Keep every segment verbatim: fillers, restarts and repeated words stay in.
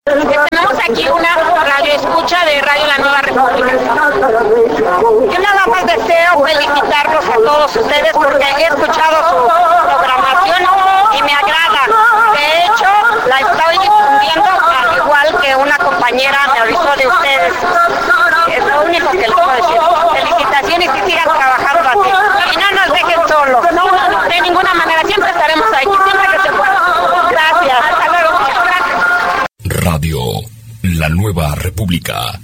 Tenemos aquí una radio escucha de Radio La Nueva República. Yo nada más deseo felicitarlos a todos ustedes porque he escuchado su programación y me agrada. De hecho, la estoy difundiendo al igual que una compañera me avisó de ustedes. Es lo único que les puedo decir. Felicitaciones y sigan trabajando así. Y no nos dejen solos. De ninguna manera, siempre estaremos ahí, siempre que se pueda. Gracias. Hasta luego. Muchas gracias. Radio La Nueva República.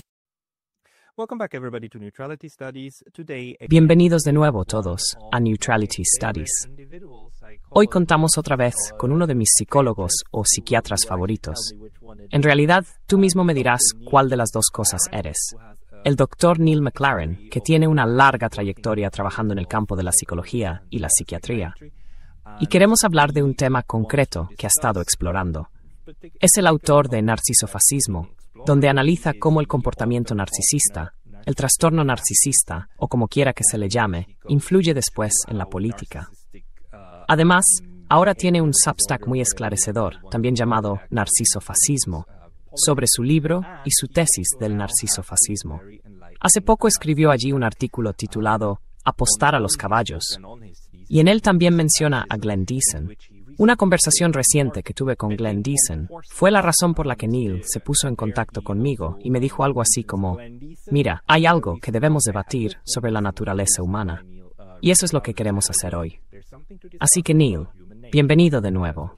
Bienvenidos de nuevo todos a Neutrality Studies. Hoy contamos otra vez con uno de mis psicólogos o psiquiatras favoritos. En realidad, tú mismo me dirás cuál de las dos cosas eres. El doctor Neil McLaren, que tiene una larga trayectoria trabajando en el campo de la psicología y la psiquiatría. Y queremos hablar de un tema concreto que ha estado explorando. Es el autor de Narcisofascismo, donde analiza cómo el comportamiento narcisista, el trastorno narcisista, o como quiera que se le llame, influye después en la política. Además, ahora tiene un Substack muy esclarecedor, también llamado Narcisofascismo, sobre su libro y su tesis del narcisofascismo. Hace poco escribió allí un artículo titulado Apostar a los caballos, y en él también menciona a Glenn Deason. Una conversación reciente que tuve con Glenn Deason fue la razón por la que Neil se puso en contacto conmigo y me dijo algo así como: mira, hay algo que debemos debatir sobre la naturaleza humana, y eso es lo que queremos hacer hoy. Así que Neil, bienvenido de nuevo.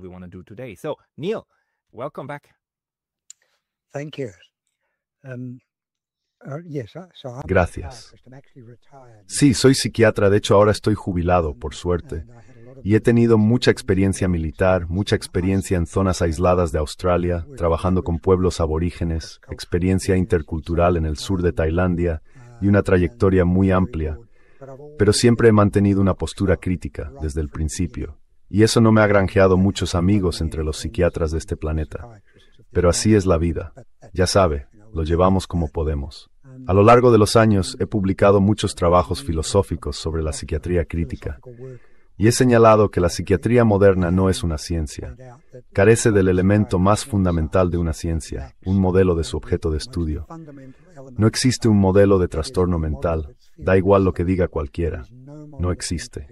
Gracias. Sí, soy psiquiatra, de hecho ahora estoy jubilado, por suerte. Y he tenido mucha experiencia militar, mucha experiencia en zonas aisladas de Australia, trabajando con pueblos aborígenes, experiencia intercultural en el sur de Tailandia y una trayectoria muy amplia. Pero siempre he mantenido una postura crítica desde el principio. Y eso no me ha granjeado muchos amigos entre los psiquiatras de este planeta. Pero así es la vida. Ya sabe, lo llevamos como podemos. A lo largo de los años he publicado muchos trabajos filosóficos sobre la psiquiatría crítica. Y he señalado que la psiquiatría moderna no es una ciencia. Carece del elemento más fundamental de una ciencia, un modelo de su objeto de estudio. No existe un modelo de trastorno mental. Da igual lo que diga cualquiera. No existe.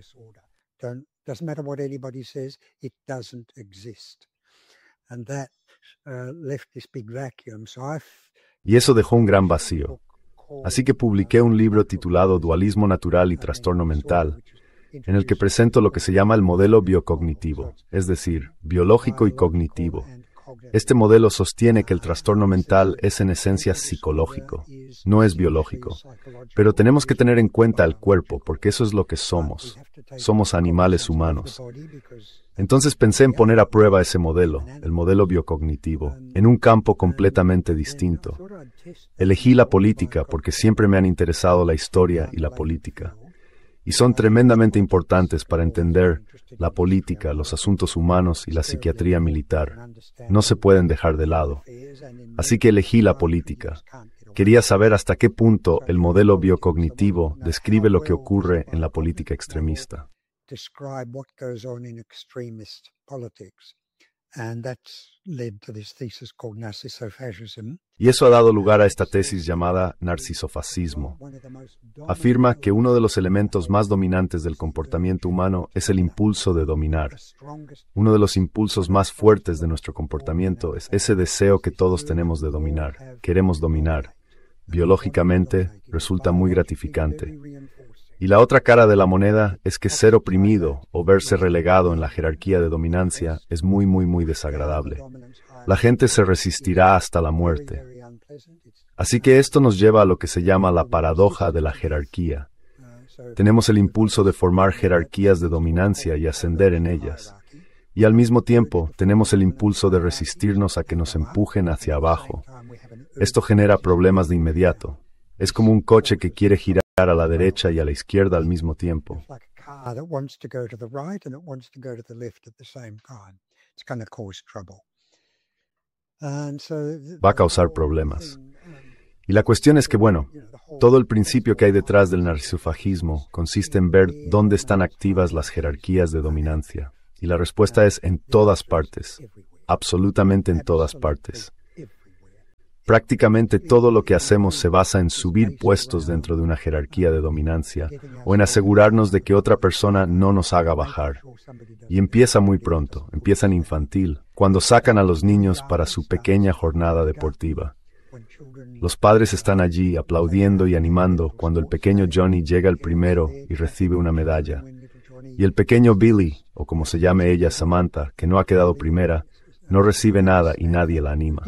Y eso dejó un gran vacío. Así que publiqué un libro titulado Dualismo Natural y Trastorno Mental, en el que presento lo que se llama el modelo biocognitivo, es decir, biológico y cognitivo. Este modelo sostiene que el trastorno mental es en esencia psicológico, no es biológico. Pero tenemos que tener en cuenta el cuerpo, porque eso es lo que somos. Somos animales humanos. Entonces pensé en poner a prueba ese modelo, el modelo biocognitivo, en un campo completamente distinto. Elegí la política porque siempre me han interesado la historia y la política. Y son tremendamente importantes para entender la política, los asuntos humanos y la psiquiatría militar. No se pueden dejar de lado. Así que elegí la política. Quería saber hasta qué punto el modelo biocognitivo describe lo que ocurre en la política extremista. Y eso ha dado lugar a esta tesis llamada narcisofascismo. Afirma que uno de los elementos más dominantes del comportamiento humano es el impulso de dominar. Uno de los impulsos más fuertes de nuestro comportamiento es ese deseo que todos tenemos de dominar. Queremos dominar. Biológicamente resulta muy gratificante. Y la otra cara de la moneda es que ser oprimido o verse relegado en la jerarquía de dominancia es muy, muy, muy desagradable. La gente se resistirá hasta la muerte. Así que esto nos lleva a lo que se llama la paradoja de la jerarquía. Tenemos el impulso de formar jerarquías de dominancia y ascender en ellas. Y al mismo tiempo tenemos el impulso de resistirnos a que nos empujen hacia abajo. Esto genera problemas de inmediato. Es como un coche que quiere girar a la derecha y a la izquierda al mismo tiempo. Va a causar problemas. Y la cuestión es que, bueno, todo el principio que hay detrás del narcisofascismo consiste en ver dónde están activas las jerarquías de dominancia. Y la respuesta es en todas partes, absolutamente en todas partes. Prácticamente todo lo que hacemos se basa en subir puestos dentro de una jerarquía de dominancia o en asegurarnos de que otra persona no nos haga bajar. Y empieza muy pronto, empieza en infantil, cuando sacan a los niños para su pequeña jornada deportiva. Los padres están allí aplaudiendo y animando cuando el pequeño Johnny llega el primero y recibe una medalla. Y el pequeño Billy, o como se llame ella, Samantha, que no ha quedado primera, no recibe nada y nadie la anima.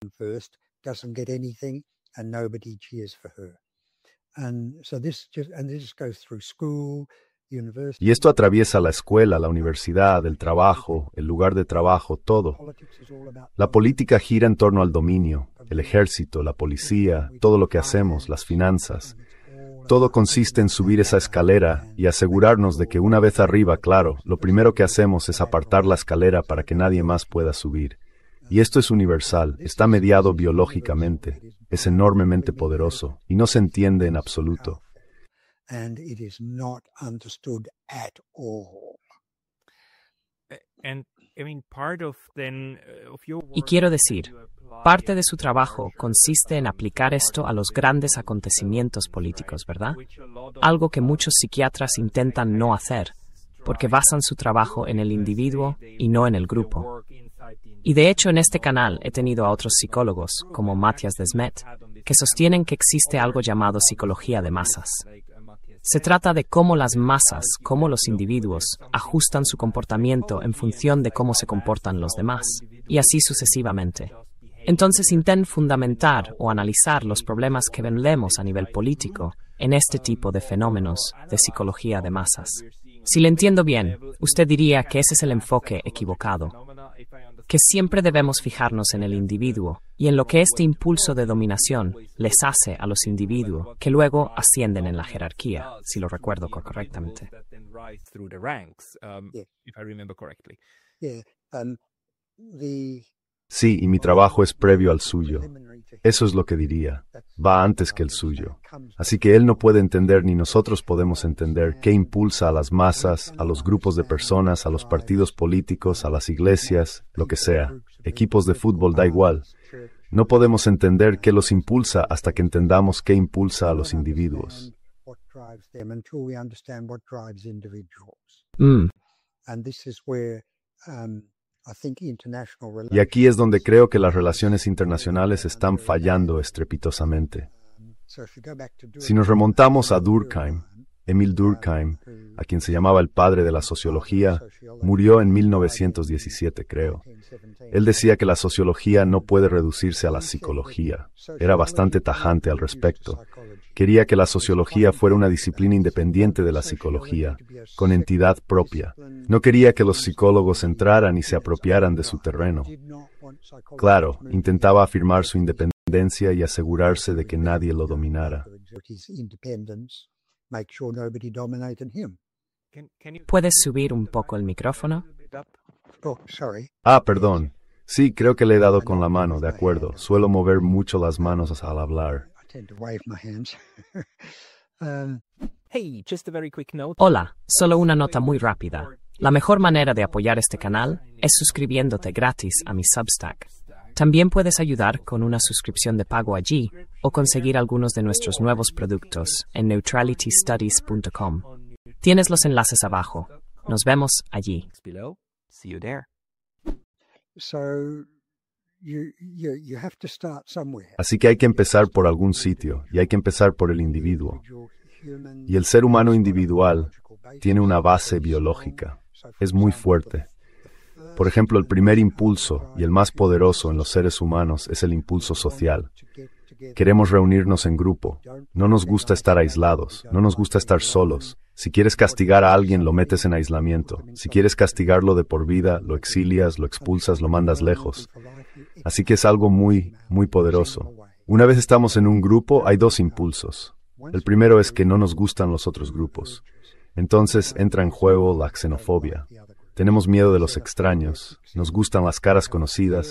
Y esto atraviesa la escuela, la universidad, el trabajo, el lugar de trabajo, todo. La política gira en torno al dominio, el ejército, la policía, todo lo que hacemos, las finanzas. Todo consiste en subir esa escalera y asegurarnos de que una vez arriba, claro, lo primero que hacemos es apartar la escalera para que nadie más pueda subir. Y esto es universal, está mediado biológicamente, es enormemente poderoso y no se entiende en absoluto. And it is not understood at all. And, I mean, part of then, of your work Y quiero decir, parte de su trabajo consiste en aplicar esto a los grandes acontecimientos políticos, ¿verdad? Algo que muchos psiquiatras intentan no hacer, porque basan su trabajo en el individuo y no en el grupo. Y de hecho en este canal he tenido a otros psicólogos, como Matthias Desmet, que sostienen que existe algo llamado psicología de masas. Se trata de cómo las masas, cómo los individuos, ajustan su comportamiento en función de cómo se comportan los demás, y así sucesivamente. Entonces intenten fundamentar o analizar los problemas que vemos a nivel político en este tipo de fenómenos de psicología de masas. Si le entiendo bien, usted diría que ese es el enfoque equivocado, que siempre debemos fijarnos en el individuo y en lo que este impulso de dominación les hace a los individuos que luego ascienden en la jerarquía, si lo recuerdo correctamente. Sí, y mi trabajo es previo al suyo. Eso es lo que diría. Va antes que el suyo. Así que él no puede entender ni nosotros podemos entender qué impulsa a las masas, a los grupos de personas, a los partidos políticos, a las iglesias, lo que sea. Equipos de fútbol, da igual. No podemos entender qué los impulsa hasta que entendamos qué impulsa a los individuos. Mm. Y aquí es donde creo que las relaciones internacionales están fallando estrepitosamente. Si nos remontamos a Durkheim, Emil Durkheim, a quien se llamaba el padre de la sociología, murió en mil novecientos diecisiete, creo. Él decía que la sociología no puede reducirse a la psicología. Era bastante tajante al respecto. Quería que la sociología fuera una disciplina independiente de la psicología, con entidad propia. No quería que los psicólogos entraran y se apropiaran de su terreno. Claro, intentaba afirmar su independencia y asegurarse de que nadie lo dominara. ¿Puedes subir un poco el micrófono? Ah, perdón. Sí, creo que le he dado con la mano, de acuerdo. Suelo mover mucho las manos al hablar. Hola, solo una nota muy rápida. La mejor manera de apoyar este canal es suscribiéndote gratis a mi Substack. También puedes ayudar con una suscripción de pago allí o conseguir algunos de nuestros nuevos productos en neutrality studies punto com. Tienes los enlaces abajo. Nos vemos allí. Así que hay que empezar por algún sitio, y hay que empezar por el individuo. Y el ser humano individual tiene una base biológica. Es muy fuerte. Por ejemplo, el primer impulso, y el más poderoso en los seres humanos, es el impulso social. Queremos reunirnos en grupo. No nos gusta estar aislados. No nos gusta estar solos. Si quieres castigar a alguien, lo metes en aislamiento. Si quieres castigarlo de por vida, lo exilias, lo expulsas, lo mandas lejos. Así que es algo muy, muy poderoso. Una vez estamos en un grupo, hay dos impulsos. El primero es que no nos gustan los otros grupos. Entonces entra en juego la xenofobia. Tenemos miedo de los extraños. Nos gustan las caras conocidas.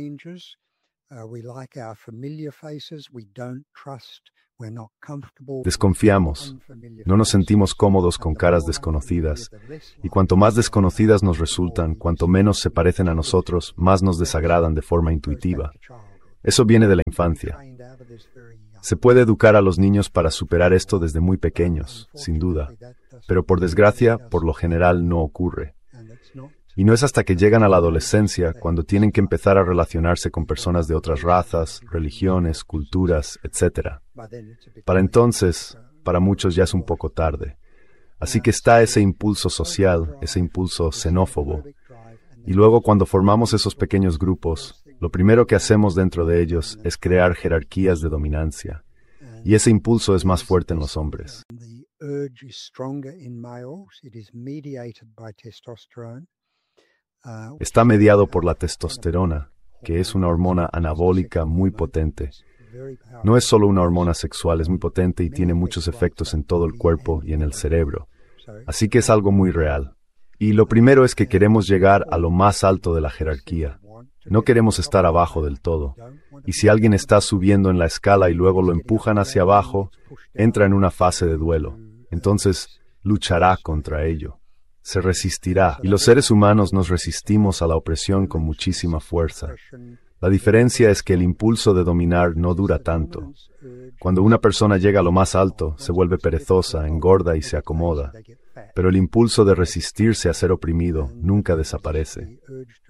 Desconfiamos. No nos sentimos cómodos con caras desconocidas. Y cuanto más desconocidas nos resultan, cuanto menos se parecen a nosotros, más nos desagradan de forma intuitiva. Eso viene de la infancia. Se puede educar a los niños para superar esto desde muy pequeños, sin duda, pero por desgracia, por lo general no ocurre. Y no es hasta que llegan a la adolescencia cuando tienen que empezar a relacionarse con personas de otras razas, religiones, culturas, etcétera. Para entonces, para muchos ya es un poco tarde. Así que está ese impulso social, ese impulso xenófobo. Y luego cuando formamos esos pequeños grupos, lo primero que hacemos dentro de ellos es crear jerarquías de dominancia. Y ese impulso es más fuerte en los hombres. Está mediado por la testosterona, que es una hormona anabólica muy potente. No es solo una hormona sexual, es muy potente y tiene muchos efectos en todo el cuerpo y en el cerebro. Así que es algo muy real. Y lo primero es que queremos llegar a lo más alto de la jerarquía. No queremos estar abajo del todo. Y si alguien está subiendo en la escala y luego lo empujan hacia abajo, entra en una fase de duelo. Entonces, luchará contra ello. Se resistirá. Y los seres humanos nos resistimos a la opresión con muchísima fuerza. La diferencia es que el impulso de dominar no dura tanto. Cuando una persona llega a lo más alto, se vuelve perezosa, engorda y se acomoda. Pero el impulso de resistirse a ser oprimido nunca desaparece.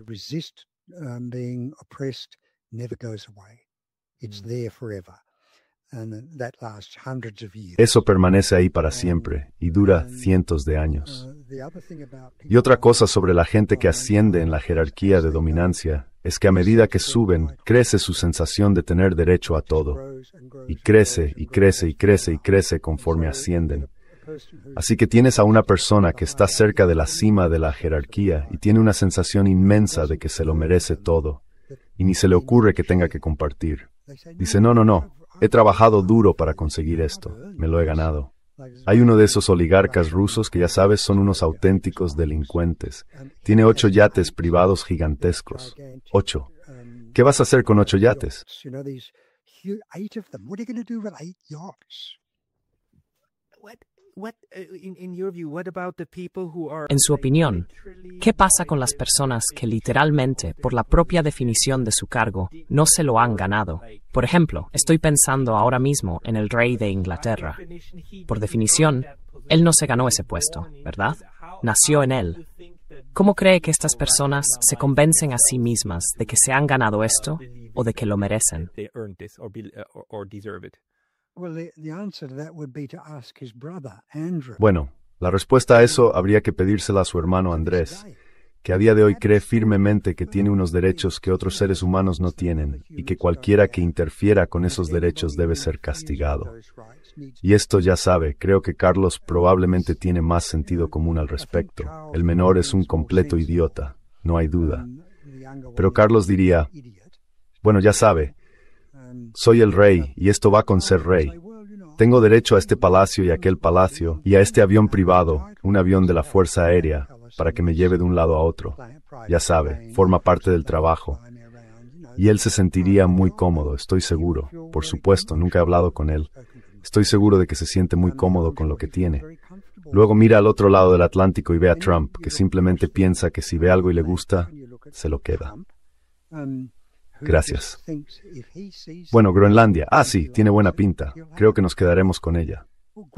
Eso permanece ahí para siempre y dura cientos de años. Y otra cosa sobre la gente que asciende en la jerarquía de dominancia es que a medida que suben, crece su sensación de tener derecho a todo. Y crece, y crece, y crece, y crece conforme ascienden. Así que tienes a una persona que está cerca de la cima de la jerarquía y tiene una sensación inmensa de que se lo merece todo. Y ni se le ocurre que tenga que compartir. Dice, no, no, no, he trabajado duro para conseguir esto, me lo he ganado. Hay uno de esos oligarcas rusos que ya sabes son unos auténticos delincuentes. Tiene ocho yates privados gigantescos. Ocho. ¿Qué vas a hacer con ocho yates? En su opinión, ¿qué pasa con las personas que literalmente, por la propia definición de su cargo, no se lo han ganado? Por ejemplo, estoy pensando ahora mismo en el rey de Inglaterra. Por definición, él no se ganó ese puesto, ¿verdad? Nació en él. ¿Cómo cree que estas personas se convencen a sí mismas de que se han ganado esto o de que lo merecen? Bueno, la respuesta a eso habría que pedírsela a su hermano Andrés, que a día de hoy cree firmemente que tiene unos derechos que otros seres humanos no tienen y que cualquiera que interfiera con esos derechos debe ser castigado. Y esto ya sabe, creo que Carlos probablemente tiene más sentido común al respecto. El menor es un completo idiota, no hay duda. Pero Carlos diría, bueno, ya sabe, soy el rey y esto va con ser rey. Tengo derecho a este palacio y a aquel palacio y a este avión privado, un avión de la Fuerza Aérea, para que me lleve de un lado a otro. Ya sabe, forma parte del trabajo. Y él se sentiría muy cómodo, estoy seguro. Por supuesto, nunca he hablado con él. Estoy seguro de que se siente muy cómodo con lo que tiene. Luego mira al otro lado del Atlántico y ve a Trump, que simplemente piensa que si ve algo y le gusta, se lo queda. Gracias. Bueno, Groenlandia. Ah, sí, tiene buena pinta. Creo que nos quedaremos con ella.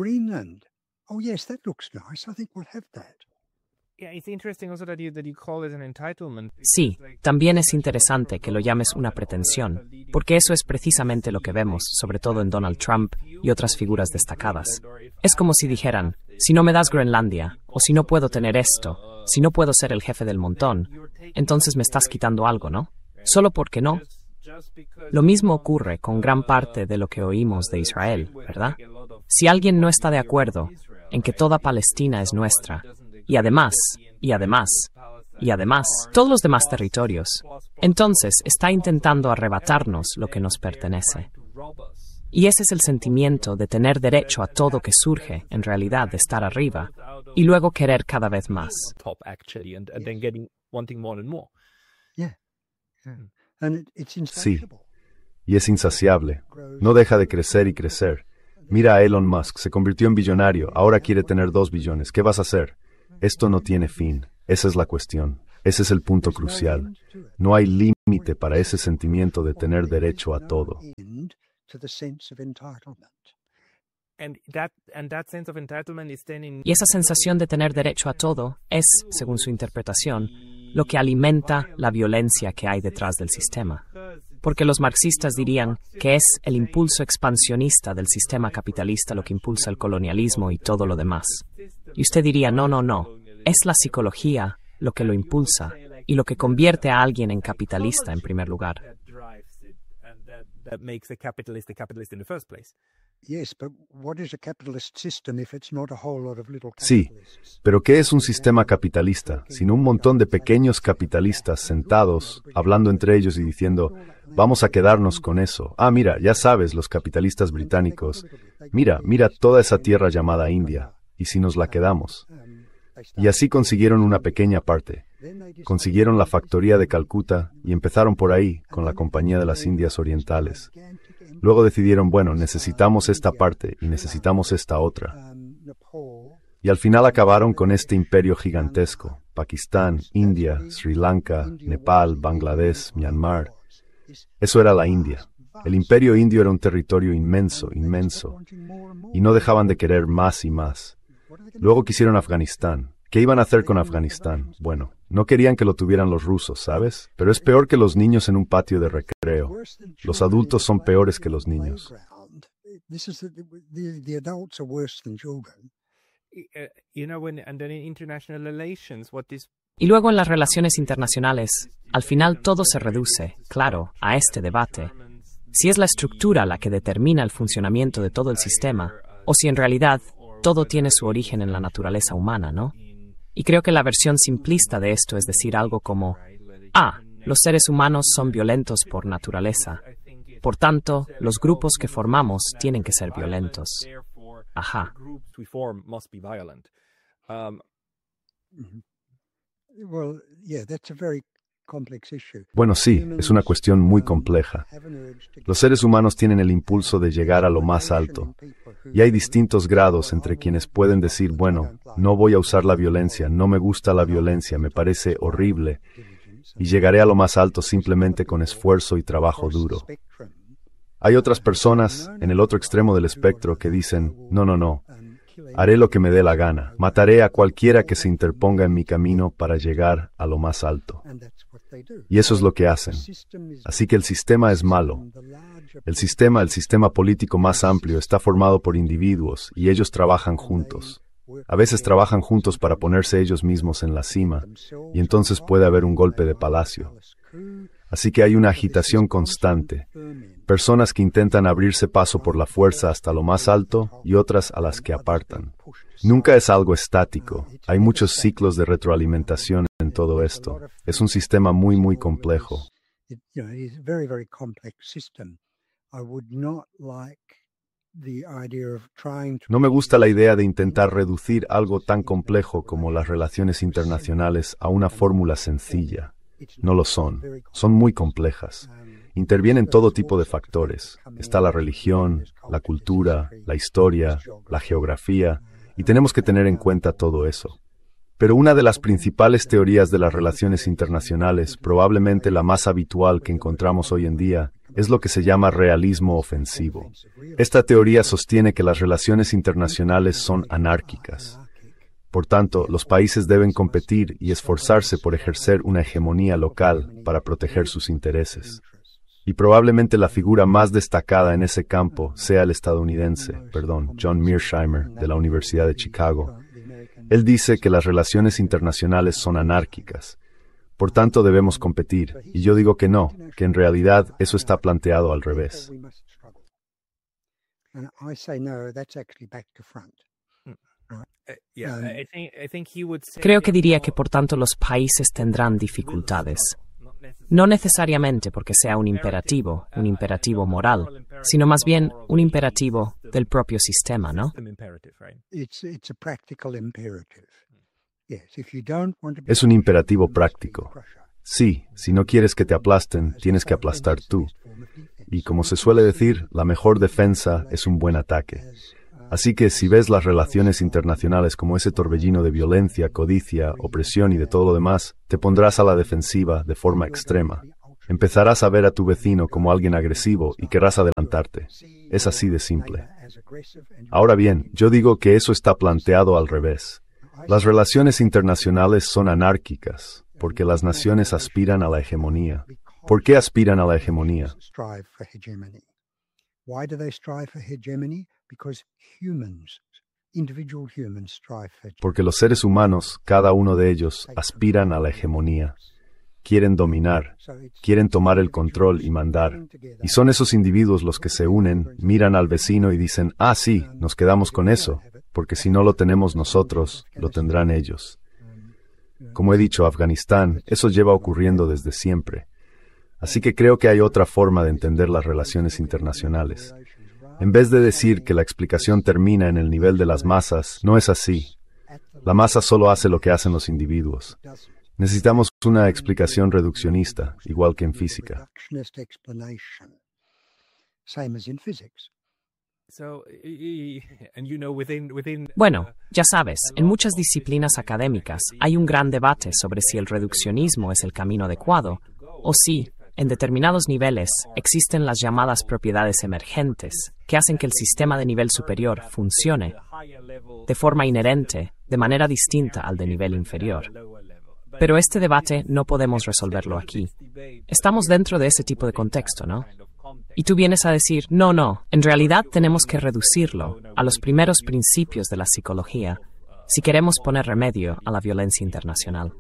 Sí, también es interesante que lo llames una pretensión, porque eso es precisamente lo que vemos, sobre todo en Donald Trump y otras figuras destacadas. Es como si dijeran, si no me das Groenlandia, o si no puedo tener esto, si no puedo ser el jefe del montón, entonces me estás quitando algo, ¿no? Solo porque no. Lo mismo ocurre con gran parte de lo que oímos de Israel, ¿verdad? Si alguien no está de acuerdo en que toda Palestina es nuestra, y además, y además, y además, todos los demás territorios, entonces está intentando arrebatarnos lo que nos pertenece. Y ese es el sentimiento de tener derecho a todo que surge, en realidad, de estar arriba, y luego querer cada vez más. Sí, y es insaciable. No deja de crecer y crecer. Mira a Elon Musk, se convirtió en billonario, ahora quiere tener dos billones. ¿Qué vas a hacer? Esto no tiene fin. Esa es la cuestión. Ese es el punto crucial. No hay límite para ese sentimiento de tener derecho a todo. Y esa sensación de tener derecho a todo es, según su interpretación, lo que alimenta la violencia que hay detrás del sistema. Porque los marxistas dirían que es el impulso expansionista del sistema capitalista lo que impulsa el colonialismo y todo lo demás. Y usted diría, no, no, no, es la psicología lo que lo impulsa y lo que convierte a alguien en capitalista en primer lugar. Sí, pero ¿qué es un sistema capitalista? Sino un montón de pequeños capitalistas sentados, hablando entre ellos y diciendo, vamos a quedarnos con eso. Ah, mira, ya sabes, los capitalistas británicos. Mira, mira toda esa tierra llamada India. ¿Y si nos la quedamos? Y así consiguieron una pequeña parte. Consiguieron la factoría de Calcuta y empezaron por ahí, con la Compañía de las Indias Orientales. Luego decidieron, bueno, necesitamos esta parte y necesitamos esta otra. Y al final acabaron con este imperio gigantesco. Pakistán, India, Sri Lanka, Nepal, Bangladesh, Myanmar. Eso era la India. El imperio indio era un territorio inmenso, inmenso. Y no dejaban de querer más y más. Luego quisieron Afganistán. ¿Qué iban a hacer con Afganistán? Bueno, no querían que lo tuvieran los rusos, ¿sabes? Pero es peor que los niños en un patio de recreo. Los adultos son peores que los niños. Y luego en las relaciones internacionales, al final todo se reduce, claro, a este debate. Si es la estructura la que determina el funcionamiento de todo el sistema, o si en realidad todo tiene su origen en la naturaleza humana, ¿no? Y creo que la versión simplista de esto es decir algo como, ah, los seres humanos son violentos por naturaleza. Por tanto, los grupos que formamos tienen que ser violentos. Ajá. Bueno, sí, es una cuestión muy compleja. Los seres humanos tienen el impulso de llegar a lo más alto. Y hay distintos grados entre quienes pueden decir, bueno, no voy a usar la violencia, no me gusta la violencia, me parece horrible, y llegaré a lo más alto simplemente con esfuerzo y trabajo duro. Hay otras personas en el otro extremo del espectro que dicen, no, no, no, haré lo que me dé la gana, mataré a cualquiera que se interponga en mi camino para llegar a lo más alto. Y eso es lo que hacen. Así que el sistema es malo. El sistema, el sistema político más amplio, está formado por individuos y ellos trabajan juntos. A veces trabajan juntos para ponerse ellos mismos en la cima, y entonces puede haber un golpe de palacio. Así que hay una agitación constante. Personas que intentan abrirse paso por la fuerza hasta lo más alto y otras a las que apartan. Nunca es algo estático. Hay muchos ciclos de retroalimentación en todo esto. Es un sistema muy, muy complejo. No me gusta la idea de intentar reducir algo tan complejo como las relaciones internacionales a una fórmula sencilla. No lo son. Son muy complejas. Intervienen todo tipo de factores. Está la religión, la cultura, la historia, la geografía, y tenemos que tener en cuenta todo eso. Pero una de las principales teorías de las relaciones internacionales, probablemente la más habitual que encontramos hoy en día, es lo que se llama realismo ofensivo. Esta teoría sostiene que las relaciones internacionales son anárquicas. Por tanto, los países deben competir y esforzarse por ejercer una hegemonía local para proteger sus intereses. Y probablemente la figura más destacada en ese campo sea el estadounidense, perdón, John Mearsheimer, de la Universidad de Chicago. Él dice que las relaciones internacionales son anárquicas. Por tanto, debemos competir. Y yo digo que no, que en realidad eso está planteado al revés. Creo que diría que por tanto los países tendrán dificultades. No necesariamente porque sea un imperativo, un imperativo moral, sino más bien un imperativo del propio sistema, ¿no? Es un imperativo práctico. Sí, si no quieres que te aplasten, tienes que aplastar tú. Y como se suele decir, la mejor defensa es un buen ataque. Así que si ves las relaciones internacionales como ese torbellino de violencia, codicia, opresión y de todo lo demás, te pondrás a la defensiva de forma extrema. Empezarás a ver a tu vecino como alguien agresivo y querrás adelantarte. Es así de simple. Ahora bien, yo digo que eso está planteado al revés. Las relaciones internacionales son anárquicas, porque las naciones aspiran a la hegemonía. ¿Por qué aspiran a la hegemonía? Porque los seres humanos, cada uno de ellos, aspiran a la hegemonía. Quieren dominar, quieren tomar el control y mandar. Y son esos individuos los que se unen, miran al vecino y dicen, ah, sí, nos quedamos con eso, porque si no lo tenemos nosotros, lo tendrán ellos. Como he dicho, Afganistán, eso lleva ocurriendo desde siempre. Así que creo que hay otra forma de entender las relaciones internacionales. En vez de decir que la explicación termina en el nivel de las masas, no es así. La masa solo hace lo que hacen los individuos. Necesitamos una explicación reduccionista, igual que en física. Bueno, ya sabes, en muchas disciplinas académicas hay un gran debate sobre si el reduccionismo es el camino adecuado o si, en determinados niveles, existen las llamadas propiedades emergentes que hacen que el sistema de nivel superior funcione de forma inherente, de manera distinta al de nivel inferior. Pero este debate no podemos resolverlo aquí. Estamos dentro de ese tipo de contexto, ¿no? Y tú vienes a decir, no, no, en realidad tenemos que reducirlo a los primeros principios de la psicología si queremos poner remedio a la violencia internacional.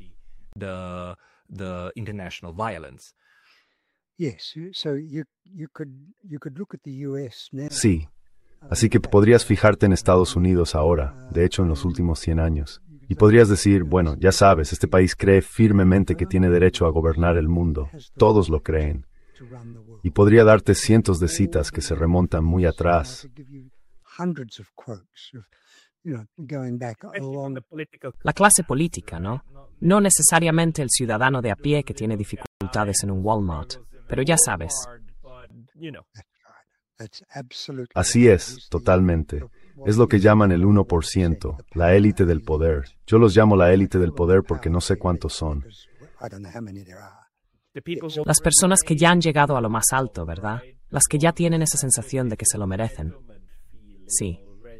Sí. Así que podrías fijarte en Estados Unidos ahora, de hecho en los últimos cien años. Y podrías decir, bueno, ya sabes, este país cree firmemente que tiene derecho a gobernar el mundo. Todos lo creen. Y podría darte cientos de citas que se remontan muy atrás. La clase política, ¿no? No necesariamente el ciudadano de a pie que tiene dificultades en un Walmart, pero ya sabes. Así es, totalmente. Es lo que llaman el uno por ciento, la élite del poder. Yo los llamo la élite del poder porque no sé cuántos son. Las personas que ya han llegado a lo más alto, ¿verdad? Las que ya tienen esa sensación de que se lo merecen. Sí.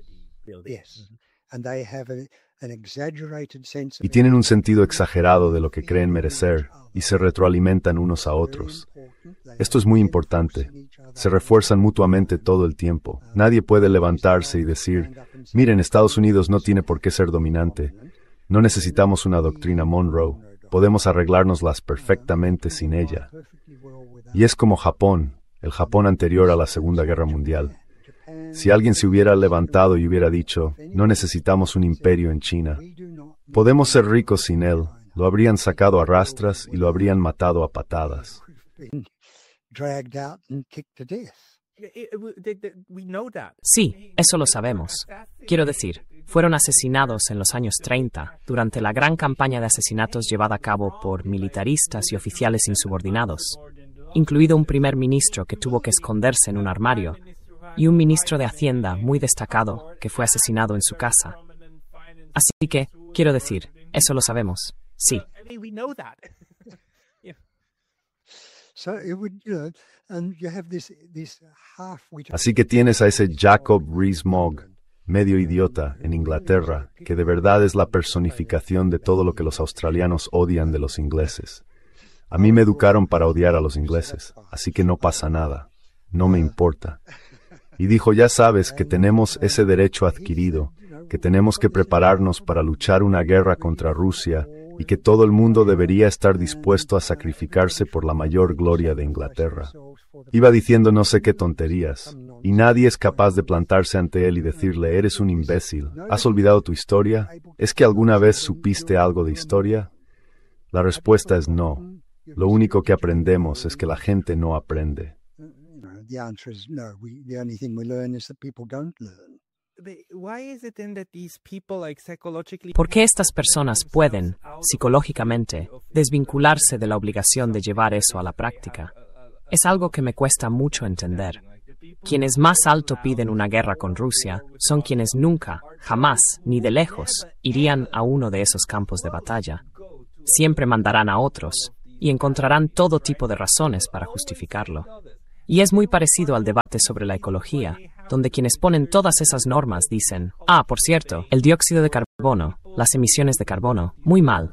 Y tienen un sentido exagerado de lo que creen merecer y se retroalimentan unos a otros. Esto es muy importante. Se refuerzan mutuamente todo el tiempo. Nadie puede levantarse y decir, miren, Estados Unidos no tiene por qué ser dominante. No necesitamos una doctrina Monroe. Podemos arreglárnoslas perfectamente sin ella. Y es como Japón, el Japón anterior a la Segunda Guerra Mundial. Si alguien se hubiera levantado y hubiera dicho, no necesitamos un imperio en China. Podemos ser ricos sin él. Lo habrían sacado a rastras y lo habrían matado a patadas. Sí, eso lo sabemos. Quiero decir, fueron asesinados en los años treinta, durante la gran campaña de asesinatos llevada a cabo por militaristas y oficiales insubordinados, incluido un primer ministro que tuvo que esconderse en un armario, y un ministro de Hacienda muy destacado que fue asesinado en su casa. Así que, quiero decir, eso lo sabemos. Sí. Así que tienes a ese Jacob Rees-Mogg, medio idiota, en Inglaterra, que de verdad es la personificación de todo lo que los australianos odian de los ingleses. A mí me educaron para odiar a los ingleses, así que no pasa nada. No me importa. Y dijo, ya sabes que tenemos ese derecho adquirido, que tenemos que prepararnos para luchar una guerra contra Rusia y que todo el mundo debería estar dispuesto a sacrificarse por la mayor gloria de Inglaterra. Iba diciendo no sé qué tonterías, y nadie es capaz de plantarse ante él y decirle, eres un imbécil, ¿has olvidado tu historia? ¿Es que alguna vez supiste algo de historia? La respuesta es no. Lo único que aprendemos es que la gente no aprende. ¿Por qué estas personas pueden, psicológicamente, desvincularse de la obligación de llevar eso a la práctica? Es algo que me cuesta mucho entender. quienes más alto piden una guerra con Rusia son quienes nunca, jamás, ni de lejos, irían a uno de esos campos de batalla. Siempre mandarán a otros, y encontrarán todo tipo de razones para justificarlo. Y es muy parecido al debate sobre la ecología, donde quienes ponen todas esas normas dicen, ah, por cierto, el dióxido de carbono, las emisiones de carbono, muy mal.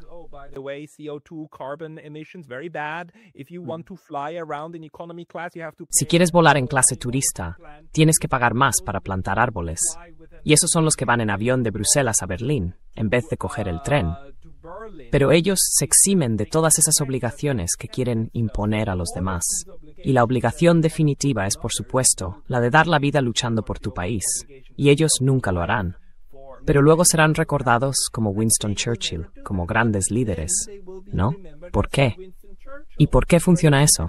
Si quieres volar en clase turista, tienes que pagar más para plantar árboles. Y esos son los que van en avión de Bruselas a Berlín, en vez de coger el tren. Pero ellos se eximen de todas esas obligaciones que quieren imponer a los demás. Y la obligación definitiva es, por supuesto, la de dar la vida luchando por tu país. Y ellos nunca lo harán. Pero luego serán recordados como Winston Churchill, como grandes líderes, ¿no? ¿Por qué? ¿Y por qué funciona eso?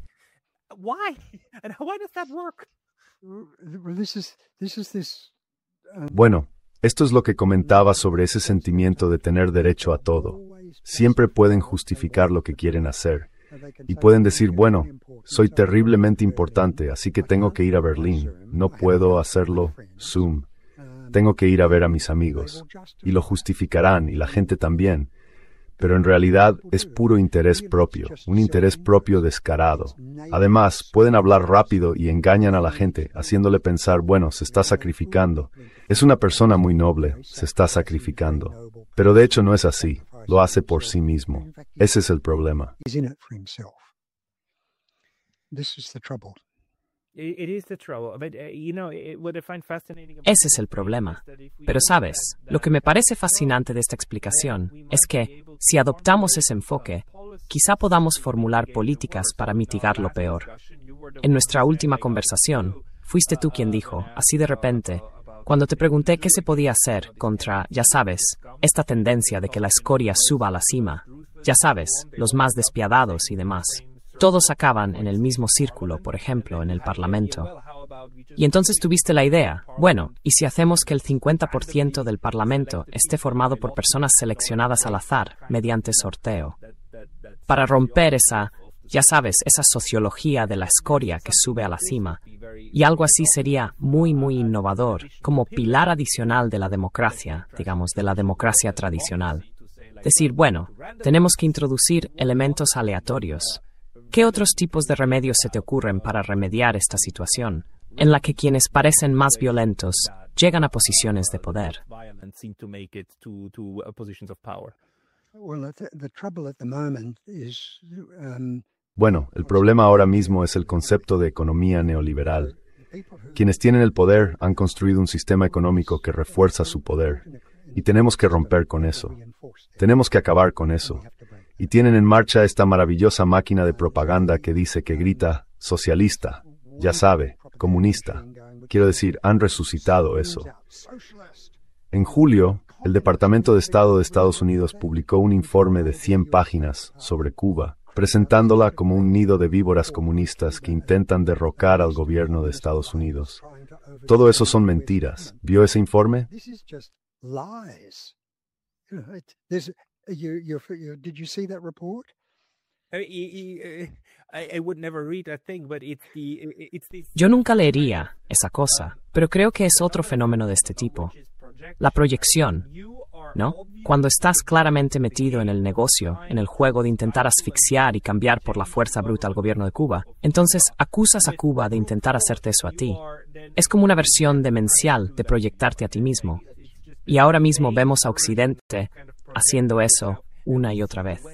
Bueno, esto es lo que comentaba sobre ese sentimiento de tener derecho a todo. Siempre pueden justificar lo que quieren hacer. Y pueden decir, bueno, soy terriblemente importante, así que tengo que ir a Berlín. No puedo hacerlo Zoom. Tengo que ir a ver a mis amigos. Y lo justificarán, y la gente también. Pero en realidad es puro interés propio, un interés propio descarado. Además, pueden hablar rápido y engañan a la gente, haciéndole pensar, bueno, se está sacrificando. Es una persona muy noble, se está sacrificando. Pero de hecho no es así, lo hace por sí mismo. Ese es el problema. Ese es el problema. Pero sabes, lo que me parece fascinante de esta explicación es que, si adoptamos ese enfoque, quizá podamos formular políticas para mitigar lo peor. En nuestra última conversación, fuiste tú quien dijo, así de repente, cuando te pregunté qué se podía hacer contra, ya sabes, esta tendencia de que la escoria suba a la cima, ya sabes, los más despiadados y demás. Todos acaban en el mismo círculo, por ejemplo, en el Parlamento. Y entonces tuviste la idea, bueno, ¿y si hacemos que el cincuenta por ciento del Parlamento esté formado por personas seleccionadas al azar, mediante sorteo? Para romper esa, ya sabes, esa sociología de la escoria que sube a la cima. Y algo así sería muy, muy innovador, como pilar adicional de la democracia, digamos, de la democracia tradicional. Decir, bueno, tenemos que introducir elementos aleatorios. ¿Qué otros tipos de remedios se te ocurren para remediar esta situación, en la que quienes parecen más violentos llegan a posiciones de poder? Bueno, el problema ahora mismo es el concepto de economía neoliberal. Quienes tienen el poder han construido un sistema económico que refuerza su poder, y tenemos que romper con eso. Tenemos que acabar con eso. Y tienen en marcha esta maravillosa máquina de propaganda que dice que grita socialista, ya sabe, comunista. Quiero decir, han resucitado eso. En julio, el Departamento de Estado de Estados Unidos publicó un informe de cien páginas sobre Cuba, presentándola como un nido de víboras comunistas que intentan derrocar al gobierno de Estados Unidos. Todo eso son mentiras. ¿Vio ese informe? You, you, you, did you see that report? Yo nunca leería esa cosa, pero creo que es otro fenómeno de este tipo. La proyección, ¿no? Cuando estás claramente metido en el negocio, en el juego de intentar asfixiar y cambiar por la fuerza bruta al gobierno de Cuba, entonces acusas a Cuba de intentar hacerte eso a ti. Es como una versión demencial de proyectarte a ti mismo. Y ahora mismo vemos a Occidente haciendo eso una y otra vez.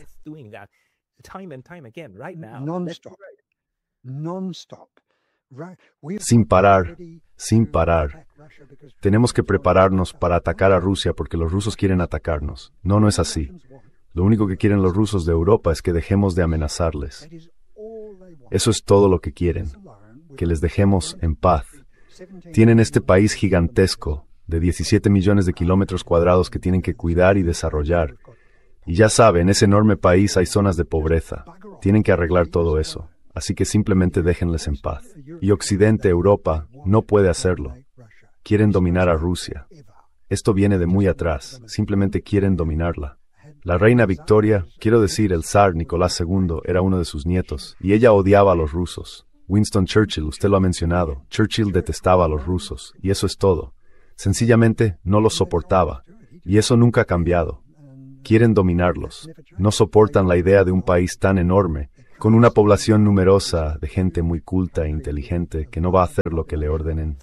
Non-stop. Non-stop. Sin parar, sin parar. Tenemos que prepararnos para atacar a Rusia porque los rusos quieren atacarnos. No, no es así. Lo único que quieren los rusos de Europa es que dejemos de amenazarles. Eso es todo lo que quieren, que les dejemos en paz. Tienen este país gigantesco, de diecisiete millones de kilómetros cuadrados que tienen que cuidar y desarrollar. Y ya saben, en ese enorme país hay zonas de pobreza. Tienen que arreglar todo eso. Así que simplemente déjenles en paz. Y Occidente, Europa, no puede hacerlo. Quieren dominar a Rusia. Esto viene de muy atrás. Simplemente quieren dominarla. La reina Victoria, quiero decir, el zar Nicolás segundo, era uno de sus nietos, y ella odiaba a los rusos. Winston Churchill, usted lo ha mencionado. Churchill detestaba a los rusos, y eso es todo. Sencillamente no los soportaba, y eso nunca ha cambiado. Quieren dominarlos. No soportan la idea de un país tan enorme, con una población numerosa de gente muy culta e inteligente que no va a hacer lo que le ordenen.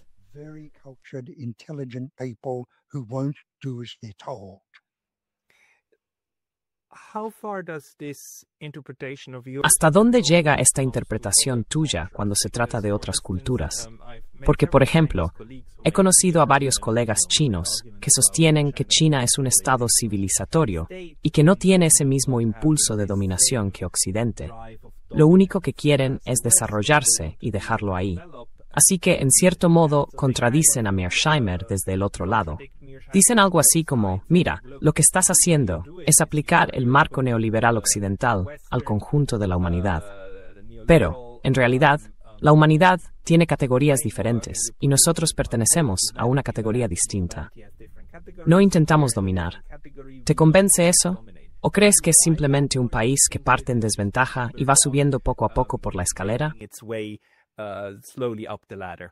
¿Hasta dónde llega esta interpretación tuya cuando se trata de otras culturas? Porque, por ejemplo, he conocido a varios colegas chinos que sostienen que China es un estado civilizatorio y que no tiene ese mismo impulso de dominación que Occidente. Lo único que quieren es desarrollarse y dejarlo ahí. Así que, en cierto modo, contradicen a Mearsheimer desde el otro lado. Dicen algo así como, mira, lo que estás haciendo es aplicar el marco neoliberal occidental al conjunto de la humanidad. Pero, en realidad, la humanidad tiene categorías diferentes y nosotros pertenecemos a una categoría distinta. No intentamos dominar. ¿Te convence eso? ¿O crees que es simplemente un país que parte en desventaja y va subiendo poco a poco por la escalera? Uh, slowly up the ladder.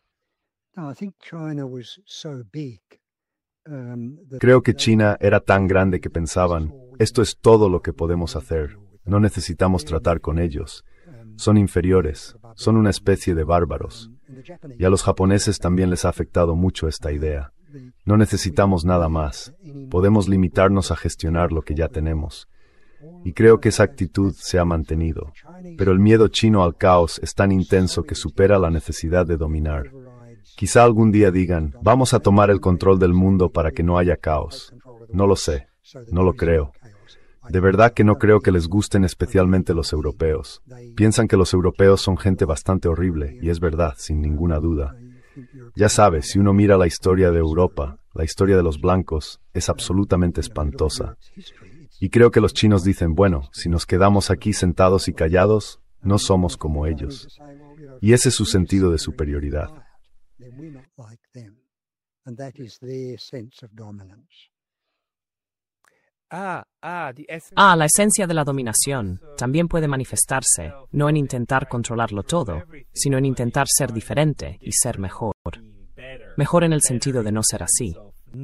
Creo que China era tan grande que pensaban, esto es todo lo que podemos hacer, no necesitamos tratar con ellos. Son inferiores, son una especie de bárbaros. Y a los japoneses también les ha afectado mucho esta idea. No necesitamos nada más, podemos limitarnos a gestionar lo que ya tenemos. Y creo que esa actitud se ha mantenido. Pero el miedo chino al caos es tan intenso que supera la necesidad de dominar. Quizá algún día digan, vamos a tomar el control del mundo para que no haya caos. No lo sé, no lo creo. De verdad que no creo que les gusten especialmente los europeos. Piensan que los europeos son gente bastante horrible, y es verdad, sin ninguna duda. Ya sabes, si uno mira la historia de Europa, la historia de los blancos, es absolutamente espantosa. Y creo que los chinos dicen, bueno, si nos quedamos aquí sentados y callados, no somos como ellos. Y ese es su sentido de superioridad. Ah, la esencia de la dominación también puede manifestarse, no en intentar controlarlo todo, sino en intentar ser diferente y ser mejor. Mejor en el sentido de no ser así.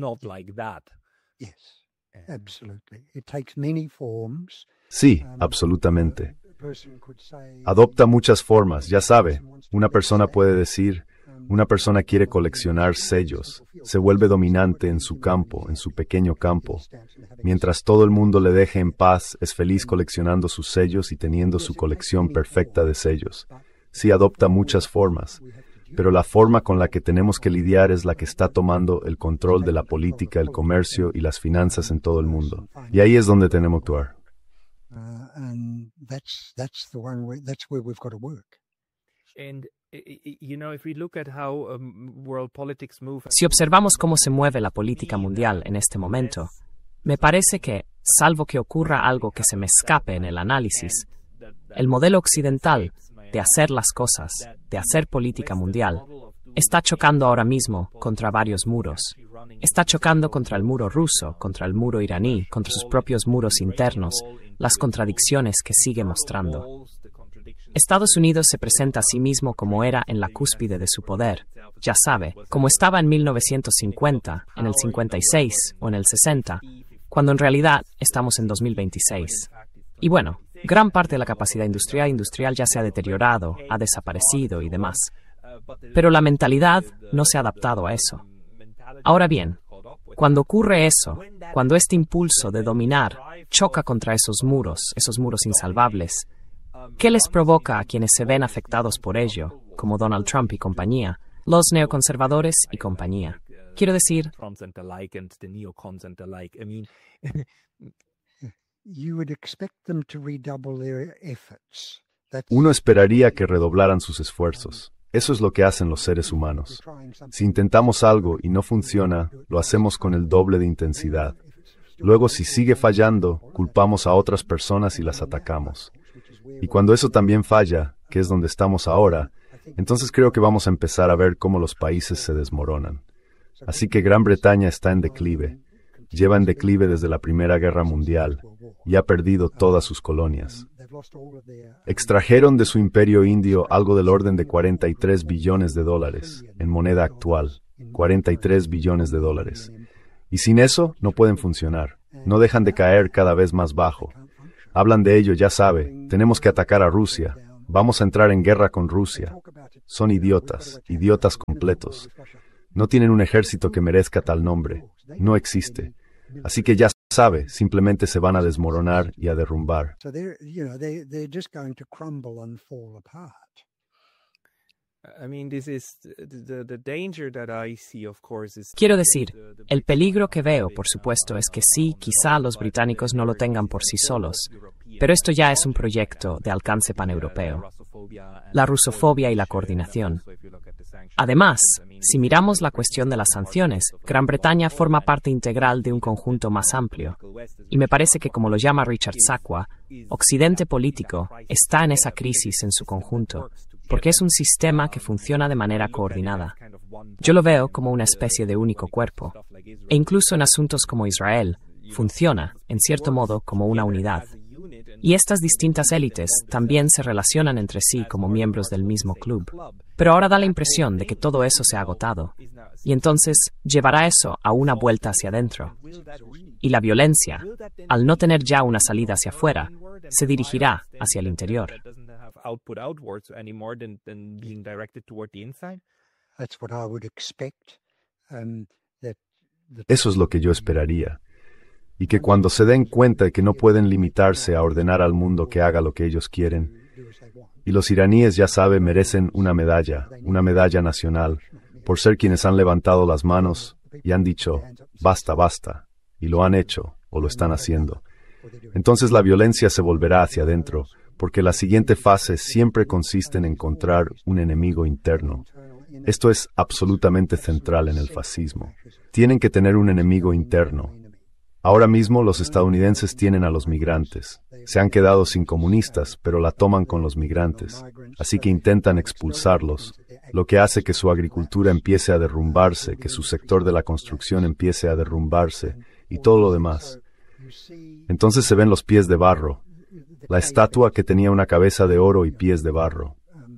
Sí, absolutamente. Adopta muchas formas, ya sabe. Una persona puede decir, una persona quiere coleccionar sellos, se vuelve dominante en su campo, en su pequeño campo. Mientras todo el mundo le deje en paz, es feliz coleccionando sus sellos y teniendo su colección perfecta de sellos. Sí, adopta muchas formas. Pero la forma con la que tenemos que lidiar es la que está tomando el control de la política, el comercio y las finanzas en todo el mundo. Y ahí es donde tenemos que actuar. Si observamos cómo se mueve la política mundial en este momento, me parece que, salvo que ocurra algo que se me escape en el análisis, el modelo occidental de hacer las cosas, de hacer política mundial, está chocando ahora mismo contra varios muros. Está chocando contra el muro ruso, contra el muro iraní, contra sus propios muros internos, las contradicciones que sigue mostrando. Estados Unidos se presenta a sí mismo como era en la cúspide de su poder, ya sabe, como estaba en mil novecientos cincuenta, en el cincuenta y seis o en el sesenta, cuando en realidad estamos en dos mil veintiséis. Y bueno, gran parte de la capacidad industrial industrial ya se ha deteriorado, ha desaparecido y demás. Pero la mentalidad no se ha adaptado a eso. Ahora bien, cuando ocurre eso, cuando este impulso de dominar choca contra esos muros, esos muros insalvables, ¿qué les provoca a quienes se ven afectados por ello, como Donald Trump y compañía, los neoconservadores y compañía? Quiero decir, uno esperaría que redoblaran sus esfuerzos. Eso es lo que hacen los seres humanos. Si intentamos algo y no funciona, lo hacemos con el doble de intensidad. Luego, si sigue fallando, culpamos a otras personas y las atacamos. Y cuando eso también falla, que es donde estamos ahora, entonces creo que vamos a empezar a ver cómo los países se desmoronan. Así que Gran Bretaña está en declive. lleva en declive desde la Primera Guerra Mundial y ha perdido todas sus colonias. Extrajeron de su imperio indio algo del orden de cuarenta y tres billones de dólares, en moneda actual, cuarenta y tres billones de dólares. Y sin eso no pueden funcionar, no dejan de caer cada vez más bajo. Hablan de ello, ya sabe, tenemos que atacar a Rusia, vamos a entrar en guerra con Rusia. Son idiotas, idiotas completos. No tienen un ejército que merezca tal nombre, no existe. Así que ya sabe, simplemente se van a desmoronar y a derrumbar. Quiero decir, el peligro que veo, por supuesto, es que sí, quizá los británicos no lo tengan por sí solos, pero esto ya es un proyecto de alcance paneuropeo. La rusofobia y la coordinación. Además, si miramos la cuestión de las sanciones, Gran Bretaña forma parte integral de un conjunto más amplio. Y me parece que, como lo llama Richard Sakwa, Occidente político está en esa crisis en su conjunto, porque es un sistema que funciona de manera coordinada. Yo lo veo como una especie de único cuerpo. E incluso en asuntos como Israel, funciona, en cierto modo, como una unidad. Y estas distintas élites también se relacionan entre sí como miembros del mismo club. Pero ahora da la impresión de que todo eso se ha agotado. Y entonces llevará eso a una vuelta hacia adentro. Y la violencia, al no tener ya una salida hacia afuera, se dirigirá hacia el interior. Eso es lo que yo esperaría. Y que cuando se den cuenta de que no pueden limitarse a ordenar al mundo que haga lo que ellos quieren, y los iraníes, ya sabe, merecen una medalla, una medalla nacional, por ser quienes han levantado las manos y han dicho, basta, basta, y lo han hecho, o lo están haciendo. Entonces la violencia se volverá hacia adentro, porque la siguiente fase siempre consiste en encontrar un enemigo interno. Esto es absolutamente central en el fascismo. Tienen que tener un enemigo interno. Ahora mismo los estadounidenses tienen a los migrantes. Se han quedado sin comunistas, pero la toman con los migrantes. Así que intentan expulsarlos, lo que hace que su agricultura empiece a derrumbarse, que su sector de la construcción empiece a derrumbarse, y todo lo demás. Entonces se ven los pies de barro, la estatua que tenía una cabeza de oro y pies de barro.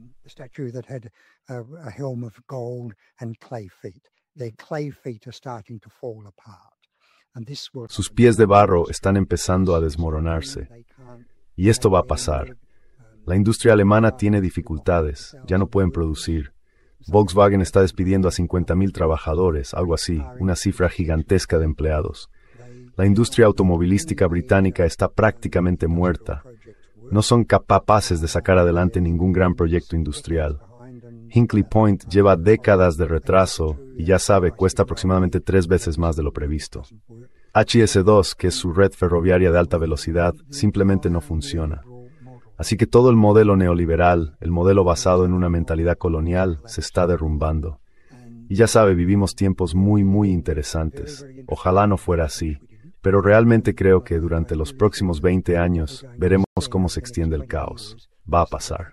Sus pies de barro están empezando a desmoronarse. Y esto va a pasar. La industria alemana tiene dificultades, ya no pueden producir. Volkswagen está despidiendo a cincuenta mil trabajadores, algo así, una cifra gigantesca de empleados. La industria automovilística británica está prácticamente muerta. No son capaces de sacar adelante ningún gran proyecto industrial. Hinkley Point lleva décadas de retraso y ya sabe, cuesta aproximadamente tres veces más de lo previsto. H S dos, que es su red ferroviaria de alta velocidad, simplemente no funciona. Así que todo el modelo neoliberal, el modelo basado en una mentalidad colonial, se está derrumbando. Y ya sabe, vivimos tiempos muy, muy interesantes. Ojalá no fuera así. Pero realmente creo que durante los próximos veinte años veremos cómo se extiende el caos. Va a pasar.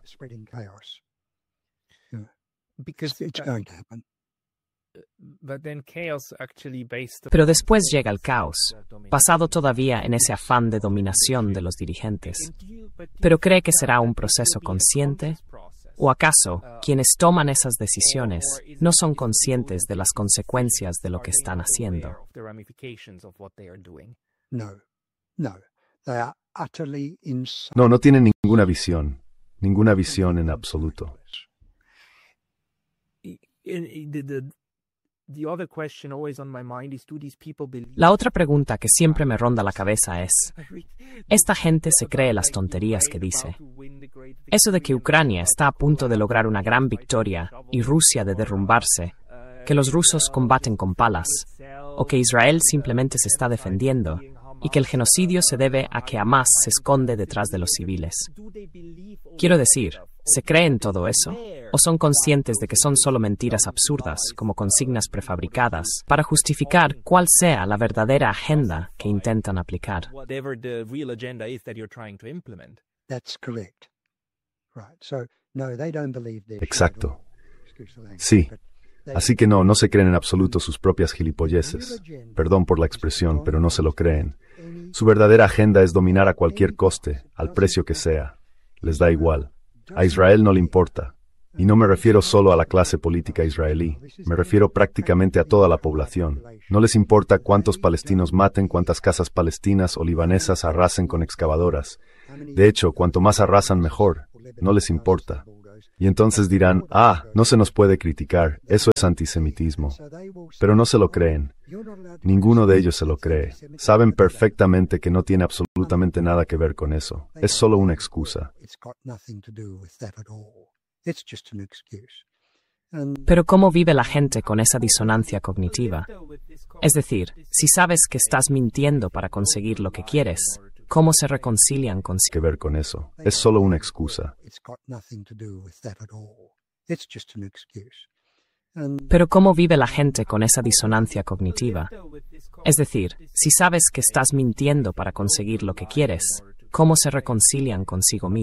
Pero después llega el caos, basado todavía en ese afán de dominación de los dirigentes. ¿Pero cree que será un proceso consciente? ¿O acaso quienes toman esas decisiones no son conscientes de las consecuencias de lo que están haciendo? No, no tienen ninguna visión, ninguna visión en absoluto. La otra pregunta que siempre me ronda la cabeza es, ¿esta gente se cree las tonterías que dice? Eso de que Ucrania está a punto de lograr una gran victoria y Rusia de derrumbarse, que los rusos combaten con palas, o que Israel simplemente se está defendiendo, y que el genocidio se debe a que Hamas se esconde detrás de los civiles. Quiero decir, ¿se creen todo eso? ¿O son conscientes de que son solo mentiras absurdas, como consignas prefabricadas, para justificar cuál sea la verdadera agenda que intentan aplicar? Exacto. Sí, Así que no, no se creen en absoluto sus propias gilipolleces. Perdón por la expresión, pero no se lo creen. Su verdadera agenda es dominar a cualquier coste, al precio que sea. Les da igual. A Israel no le importa. Y no me refiero solo a la clase política israelí, me refiero prácticamente a toda la población. No les importa cuántos palestinos maten, cuántas casas palestinas o libanesas arrasen con excavadoras. De hecho, cuanto más arrasan mejor, no les importa. Y entonces dirán, ah, no se nos puede criticar, eso es antisemitismo. Pero no se lo creen. Ninguno de ellos se lo cree. Saben perfectamente que no tiene absolutamente nada que ver con eso. Es solo una excusa. Pero ¿cómo vive la gente con esa disonancia cognitiva? Es decir, si sabes que estás mintiendo para conseguir lo que quieres, ¿cómo se reconcilian consigo? Que ver con eso. Es solo una excusa. Pero ¿cómo vive la gente con esa disonancia cognitiva? Es decir, si sabes que estás mintiendo para conseguir lo que quieres, ¿cómo se reconcilian consigo mismos?